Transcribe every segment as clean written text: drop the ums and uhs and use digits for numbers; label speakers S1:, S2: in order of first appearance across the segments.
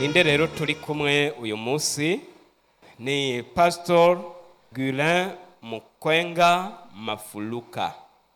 S1: Ninde rero turi kumwe uyu munsi ni Pastor Guilain Mukwenga Mafuluka.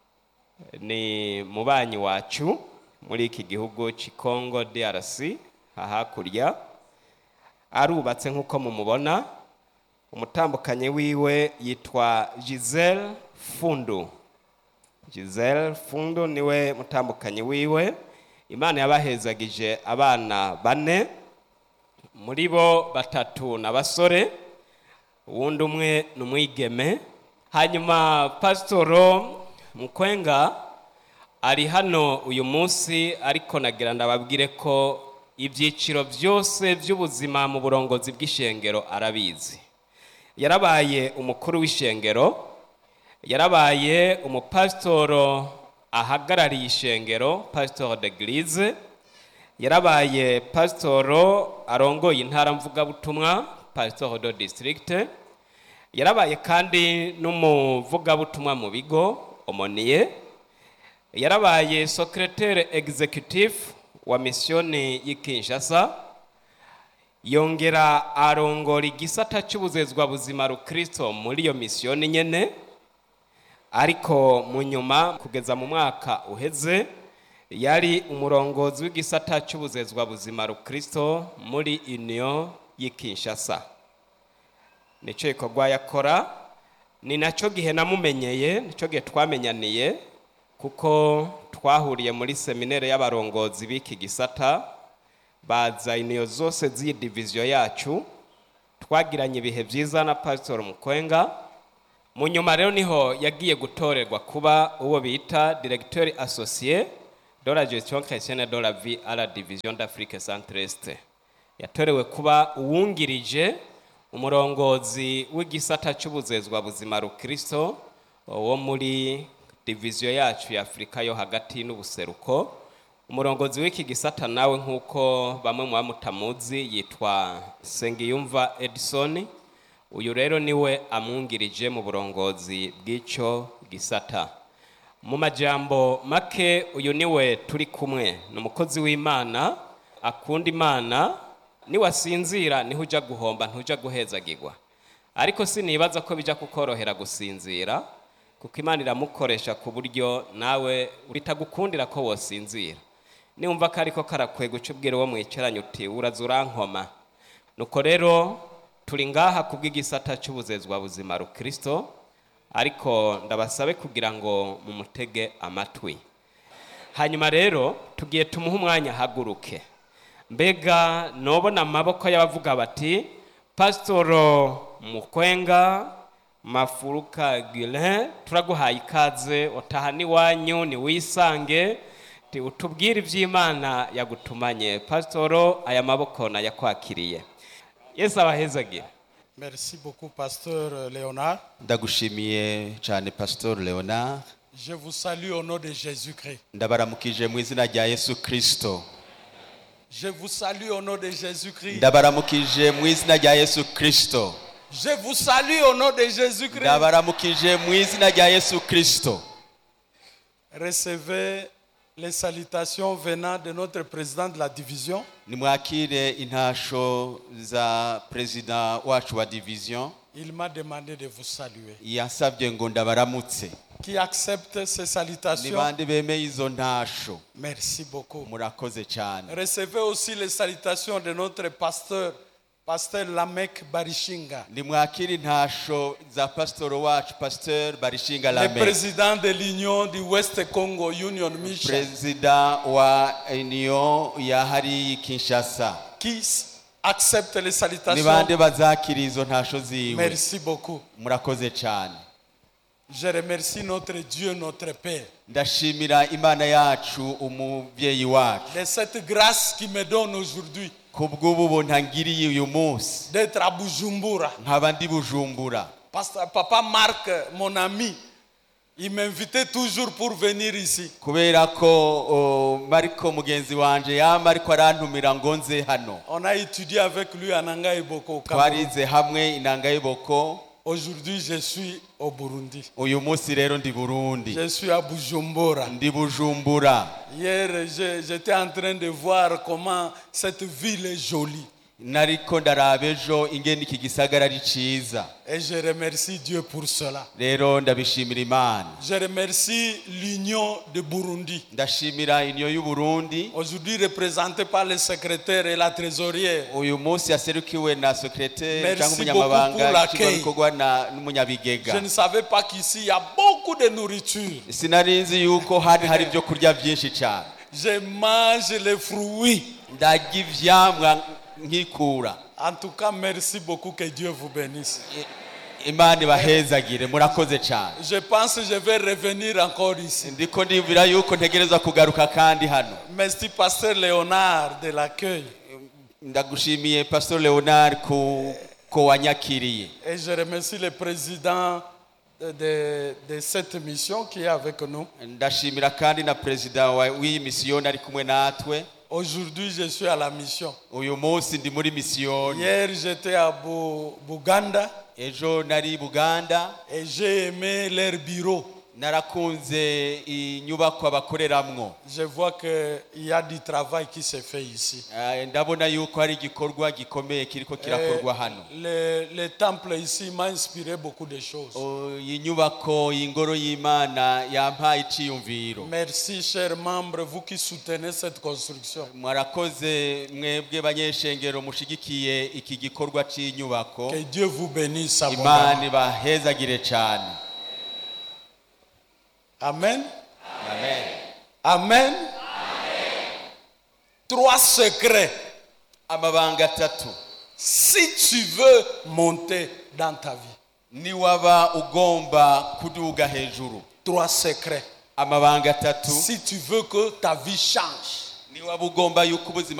S1: Ni mubanyi wacu muri iki gihugu cy'Kongo DRC hakurya. Arubatse nkuko mumubona. Umutambukanye wiwe yitwa Giselle Fundu. Giselle Fundu niwe mutambukanye wiwe. Imana yabahezagije abana bane, muri bo batatu n'abasore, uwundi umwe n'umwigeme. Hanyuma Pastoro Mukwenga ari hano uyu munsi, ariko nagira ndababwire ko ibyiciro byose by'ubuzima mu burongozi bw'ishengero arabizi. Yarabaye umukuru w'ishengero, yarabaye umupastoro ahagarariye ishengero, pastor d'église, yarabaye pastoro arongoye intara mvugabutumwa, pastor de district, yarabaye kandi n'umuvugabutumwa mu bigo omoniye, yarabaye secrétaire exécutif wa misioni y'Kinshasa, yongera arongora igisata cy'ubuzezwa buzima rukristo muri iyo misioni nyene. Ariko mu nyuma kugeza mu mwaka uheze yari umurongozi w'igisata cy'ubuzezwa buzima rukristo muri Union y'Kinshasa. Nico ikorwa yakora, ni naco gihe namumenyeye, nico gihe twamenyaniye, kuko twahuriye muri seminaire y'abarongozi b'iki gisata, baza Union zose z'iyi division yacu, twagiranye ibihe byiza na Pastor Mukwenga. Mu nyuma rero niho yagiye gutorerwa kuba uwo bita directeur associé de la gestion chrétienne de la vie à la division d'Afrique Centre-Est. Yatorewe kuba uwungirije umurongozi w'igisata cy'ubuzezwa buzima rukristo wo muri division yacu ya Afrika yo hagati n'ubuseruko. Umurongozi w'iki gisata nawe nkuko bamwe mu bamutamuzi yitwa Sengiyumva Edison. Uyu rero niwe amwungirije mu burongozi bw'icyo gisata. Mu majambo make, uyu niwe turi kumwe, n'umukozi w'Imana, akunda Imana. Niwasinzira niho uja guhomba, ntuja guhezagirwa. Ariko sinibaza ko bija kukorohera gusinzira, kuko Imana iramukoresha ku buryo nawe bitagukundira ko wosinzira. Niwumva ko ariko karakwega ucubwira uwo mwicaranye uti urazurankoma. Nuko rero turi ngaha kubw'igisata cy'ubuzezwa buzima rukristo, ariko ndabasabe kugira ngo mumutege amatwi. Hanyuma rero tugiye tumuha umwanya haguruke. Mbega nobona amaboko y'abavuga bati Pastoro Mukwenga Mafuluka Guilain, turaguhaye ikaze, utahani wanyu ni wisange, utubwire iby'Imana yagutumanye. Pastoro, aya maboko na yakwakiriye. Yesu abahezagire.
S2: Merci beaucoup, Pasteur Léonard.
S3: Ndagushimiye cyane Pastor Léonard.
S2: Je vous salue au nom de Jésus-Christ.
S3: Ndabaramukije mu izina rya Yesu Kristo.
S2: Je vous salue au nom de Jésus-Christ.
S3: Ndabaramukije mu izina rya Yesu Kristo.
S2: Je vous salue au nom de Jésus-Christ.
S3: Ndabaramukije mu izina rya Yesu Kristo.
S2: Recevez les salutations venant de notre président de la division.
S3: Nimwakire intasho za president wacu wa division.
S2: Il m'a demandé de vous saluer.
S3: Yasabye ngo ndabaramutse.
S2: Qui accepte ces salutations?
S3: Nibande bemeye izo ntasho.
S2: Merci beaucoup.
S3: Murakoze cyane.
S2: Recevez aussi les salutations de notre pasteur, Pasteur Lamek Barishinga.
S3: Nimwakire intasho za pastor wacu Pasteur Barishinga
S2: Le
S3: Lamek.
S2: président de l'Union du West Congo Union Mission.
S3: Président wa Union ya hari Kinshasa.
S2: Qui accepte les salutations?
S3: Nibande bazakira izo ntasho ziwe.
S2: Merci beaucoup.
S3: Murakoze cyane.
S2: Je remercie notre Dieu, notre Père,
S3: Ndashimira Imana yacu umuvyeyi wacu
S2: de cette grâce qui me donne aujourd'hui
S3: kubw'ubu ntangiriye uyu munsi
S2: d'être à Bujumbura.
S3: nkaba ndi Bujumbura.
S2: Pasteur Papa Marc, mon ami, il m'invitait toujours pour venir ici.
S3: Kubera ko Mariko mugenzi wanje yama ariko arantumira ngo nze hano.
S2: On a étudié avec lui à Nangaï Boko.
S3: Twarize hamwe inangaye boko.
S2: Aujourd'hui, je suis au Burundi.
S3: Uyu munsi rero ndi Burundi.
S2: Je suis à Bujumbura.
S3: Ndi Bujumbura.
S2: Hier, j'étais en train de voir comment cette ville est jolie.
S3: nariko ndaraba ejo ingene iki gisagara ari ciza.
S2: Et je remercie Dieu pour cela.
S3: Rero ndabishimira Imana.
S2: Je remercie l'Union de Burundi.
S3: Ndashimira Union y'u Burundi.
S2: Aujourd'hui représentée par le secrétaire et la trésorière.
S3: Uyu munsi yaserukiwe na secrétaire
S2: Merci
S3: cyangwa
S2: beaucoup
S3: umunyamabanga
S2: pour l'accueil.
S3: w'ikigo n'umunyabigega.
S2: Je ne savais pas qu'ici il y a beaucoup de nourriture.
S3: Sinarinzi yuko hari ibyo kurya byinshi cyane.
S2: Je mange les fruits.
S3: Ndarya ivyamwa nkikura.
S2: En tout cas, merci beaucoup, que Dieu vous bénisse.
S3: Imana ibahezagire, murakoze cyane.
S2: Je pense que je vais revenir encore ici.
S3: Ndiko ndibwira yuko ntegereza kugaruka kandi hano.
S2: Merci Pasteur Léonard de l'accueil.
S3: Ndagushimiye Pastor Leonard ko wanyakiriye.
S2: Et je remercie le président de cette mission qui est avec nous.
S3: Ndashimira kandi na president w'iyi mission ari kumwe natwe.
S2: Aujourd'hui, je suis à la mission.
S3: Uyu munsi ndi muri mission.
S2: Hier, j'étais à Buganda.
S3: Ejo nari Buganda.
S2: Et j'ai aimé leur bureau.
S3: Narakunze inyubako abakoreramwo.
S2: Je vois qu'il y a du travail qui se fait ici.
S3: Ndabona yuko hari igikorwa gikomeye kiriko kirakorwa hano.
S2: Le temple ici m'a inspiré beaucoup de choses.
S3: Inyubako ingoro y'Imana yampaye iciyumviro.
S2: Merci chers membres, vous qui soutenez cette construction.
S3: Mwarakoze mwebwe banyeshengero mushigikiye iki gikorwa c'inyubako.
S2: Que Dieu vous bénisse
S3: abondamment.
S2: abondamment.
S3: Imana bahezagire cyane.
S2: Amen.
S3: Amen.
S2: Amen. Trois secrets.
S3: Amabanga atatu.
S2: Si tu veux monter dans ta vie.
S3: Niwaba ugomba kuduga hejuru.
S2: Trois secrets.
S3: Amabanga atatu.
S2: Si tu veux que ta vie change.
S3: Niwaba ugomba yuko ubuzima